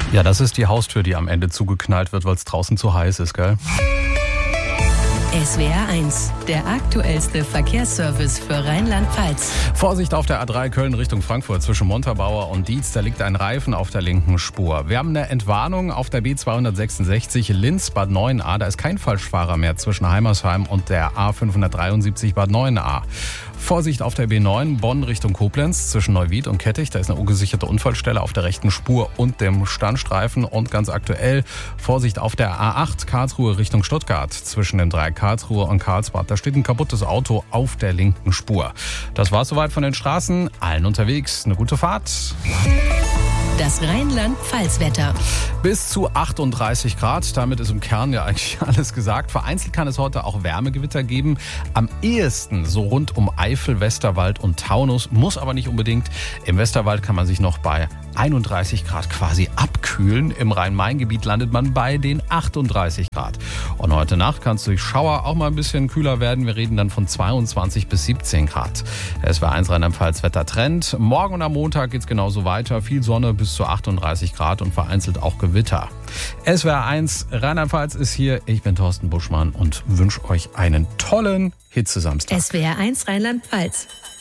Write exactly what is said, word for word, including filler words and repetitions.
Ja, das ist die Haustür, die am Ende zugeknallt wird, weil es draußen zu heiß ist, gell? S W R eins, der aktuellste Verkehrsservice für Rheinland-Pfalz. Vorsicht auf der A drei Köln Richtung Frankfurt zwischen Montabaur und Dietz. Da liegt ein Reifen auf der linken Spur. Wir haben eine Entwarnung auf der B zweihundertsechsundsechzig Linz-Bad neun a. Da ist kein Falschfahrer mehr zwischen Heimersheim und der A fünfhundertdreiundsiebzig Bad neun a. Vorsicht auf der B neun Bonn Richtung Koblenz zwischen Neuwied und Kettich. Da ist eine ungesicherte Unfallstelle auf der rechten Spur und dem Standstreifen. Und ganz aktuell Vorsicht auf der A acht Karlsruhe Richtung Stuttgart zwischen dem Dreieck Karlsruhe und Karlsbad. Da steht ein kaputtes Auto auf der linken Spur. Das war's soweit von den Straßen. Allen unterwegs eine gute Fahrt. Das Rheinland-Pfalz-Wetter. Bis zu achtunddreißig Grad, damit ist im Kern ja eigentlich alles gesagt. Vereinzelt kann es heute auch Wärmegewitter geben. Am ehesten so rund um Eifel, Westerwald und Taunus, muss aber nicht unbedingt. Im Westerwald kann man sich noch bei einunddreißig Grad quasi abkühlen. Im Rhein-Main-Gebiet landet man bei den achtunddreißig Grad. Und heute Nacht kann es durch Schauer auch mal ein bisschen kühler werden. Wir reden dann von zweiundzwanzig bis siebzehn Grad. S W R eins Rheinland-Pfalz-Wetter-Trend. Morgen und am Montag geht es genauso weiter. Viel Sonne bis zu achtunddreißig Grad und vereinzelt auch Gewitter. S W R eins Rheinland-Pfalz ist hier. Ich bin Thorsten Buschmann und wünsche euch einen tollen Hitzesamstag. S W R eins Rheinland-Pfalz.